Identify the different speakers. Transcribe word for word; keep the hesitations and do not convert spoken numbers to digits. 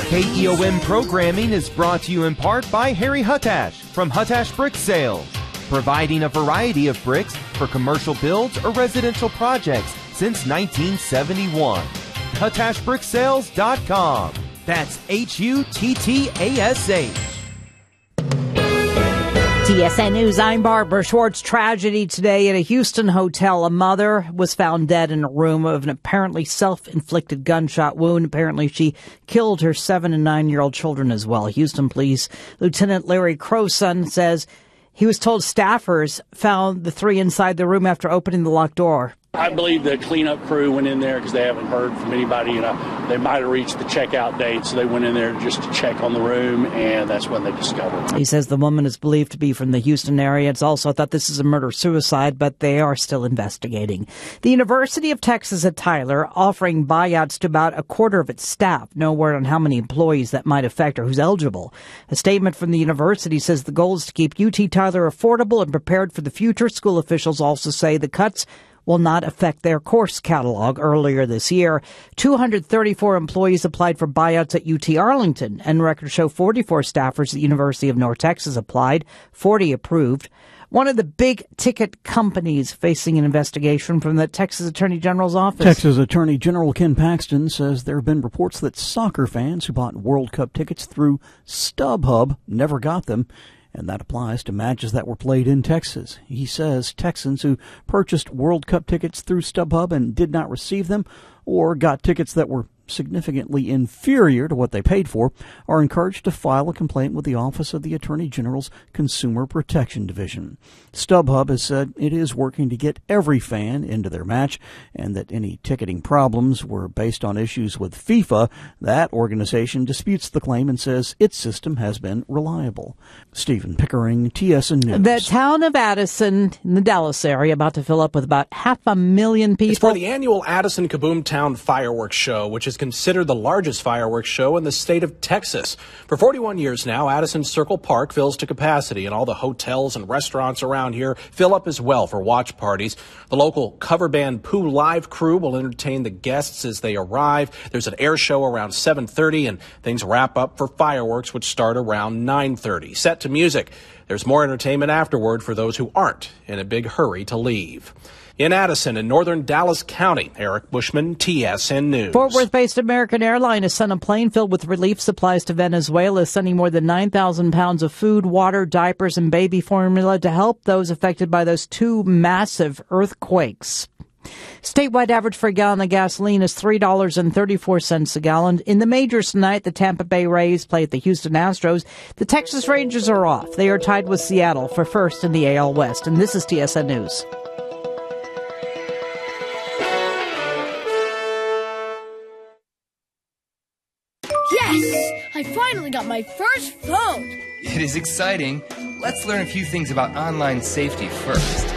Speaker 1: K E O M programming is brought to you in part by Harry Huttash from Huttash Brick Sales, providing a variety of bricks for commercial builds or residential projects since nineteen seventy-one. Huttash Brick Sales dot com. That's H U T T A S H.
Speaker 2: T S N News, I'm Barbara Schwartz. Tragedy today at a Houston hotel. A mother was found dead in a room of an apparently self-inflicted gunshot wound. Apparently she killed her seven and nine-year-old children as well. Houston Police Lieutenant Larry Crowson says he was told staffers found the three inside the room after opening the locked door.
Speaker 3: I believe the cleanup crew went in there because they haven't heard from anybody. You know, they might have reached the checkout date, so they went in there just to check on the room, and that's when they discovered it.
Speaker 2: He says the woman is believed to be from the Houston area. It's also thought this is a murder-suicide, but they are still investigating. The University of Texas at Tyler offering buyouts to about a quarter of its staff. No word on how many employees that might affect or who's eligible. A statement from the university says the goal is to keep U T Tyler affordable and prepared for the future. School officials also say the cuts will not affect their course catalog. Earlier this year, two hundred thirty-four employees applied for buyouts at U T Arlington, and records show forty-four staffers at the University of North Texas applied, forty approved. One of the big ticket companies facing an investigation from the Texas Attorney General's office.
Speaker 4: Texas Attorney General Ken Paxton says there have been reports that soccer fans who bought World Cup tickets through StubHub never got them, and that applies to matches that were played in Texas. He says Texans who purchased World Cup tickets through StubHub and did not receive them, or got tickets that were significantly inferior to what they paid for, are encouraged to file a complaint with the Office of the Attorney General's Consumer Protection Division. StubHub has said it is working to get every fan into their match, and that any ticketing problems were based on issues with FIFA. That organization disputes the claim and says its system has been reliable. Stephen Pickering, T S N News.
Speaker 2: The town of Addison in the Dallas area about to fill up with about half a million people.
Speaker 5: It's for the annual Addison Kaboom Town Fireworks Show, which is considered the largest fireworks show in the state of Texas. For forty-one years now, Addison Circle Park fills to capacity, and all the hotels and restaurants around here fill up as well for watch parties. The local cover band Pooh Live crew will entertain the guests as they arrive. There's an air show around seven thirty, and things wrap up for fireworks, which start around nine thirty. Set to music. There's more entertainment afterward for those who aren't in a big hurry to leave. In Addison, in northern Dallas County, Eric Bushman, T S N News.
Speaker 2: Fort Worth-based American Airlines has sent a plane filled with relief supplies to Venezuela, sending more than nine thousand pounds of food, water, diapers, and baby formula to help those affected by those two massive earthquakes. Statewide average for a gallon of gasoline is three dollars and thirty-four cents a gallon. In the majors tonight, the Tampa Bay Rays play at the Houston Astros. The Texas Rangers are off. They are tied with Seattle for first in the A L West. And this is T S N News.
Speaker 6: Yes! I finally got my first phone!
Speaker 7: It is exciting. Let's learn a few things about online safety first.